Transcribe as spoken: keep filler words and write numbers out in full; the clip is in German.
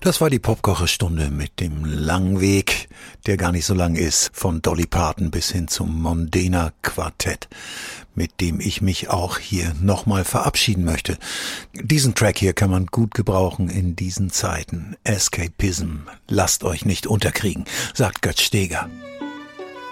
Das war die Popkocherstunde mit dem langen Weg, der gar nicht so lang ist, von Dolly Parton bis hin zum Mondena Quartett, mit dem ich mich auch hier nochmal verabschieden möchte. Diesen Track hier kann man gut gebrauchen in diesen Zeiten. Escapism, lasst euch nicht unterkriegen, sagt Götz Steger.